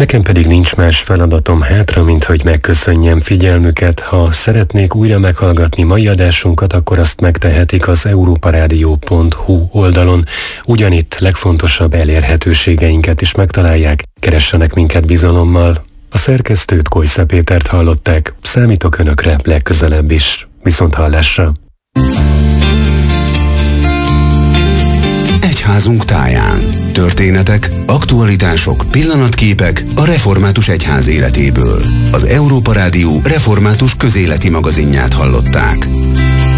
Nekem pedig nincs más feladatom hátra, mint hogy megköszönjem figyelmüket. Ha szeretnék újra meghallgatni mai adásunkat, akkor azt megtehetik az europaradio.hu oldalon. Ugyanitt legfontosabb elérhetőségeinket is megtalálják. Keressenek minket bizalommal. A szerkesztőt, Kojsza Pétert hallották. Számítok önökre legközelebb is. Viszonthallásra! Egyházunk táján. Történetek, aktualitások, pillanatképek a református egyház életéből. Az Európa Rádió református közéleti magazinját hallották.